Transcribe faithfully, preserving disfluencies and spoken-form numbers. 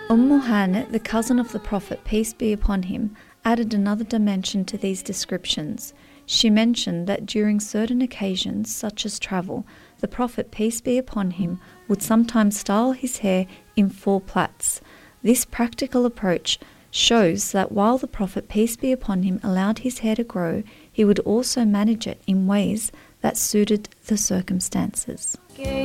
Umm Hani, the cousin of the Prophet, peace be upon him, added another dimension to these descriptions. She mentioned that during certain occasions, such as travel, the Prophet, peace be upon him, would sometimes style his hair in four plaits. This practical approach shows that while the Prophet, peace be upon him, allowed his hair to grow, he would also manage it in ways that suited the circumstances.